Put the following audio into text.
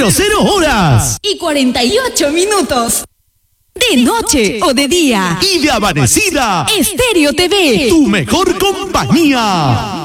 horas y 48 minutos. De noche o de día. Y de amanecida. Estéreo TV. Tu mejor compañía.